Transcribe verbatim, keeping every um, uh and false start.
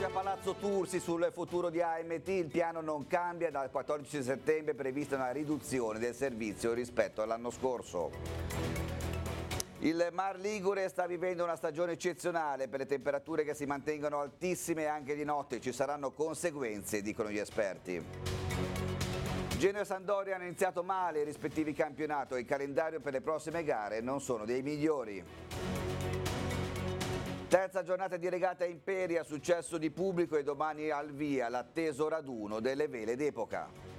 a Palazzo Tursi sul futuro di A M T, il piano non cambia, dal quattordici settembre è prevista una riduzione del servizio rispetto all'anno scorso. Il Mar Ligure sta vivendo una stagione eccezionale, per le temperature che si mantengono altissime anche di notte ci saranno conseguenze, dicono gli esperti. Genoa e Sampdoria hanno iniziato male i rispettivi campionati e il calendario per le prossime gare non sono dei migliori. Terza giornata di regata Imperia, successo di pubblico e domani al via l'atteso raduno delle vele d'epoca.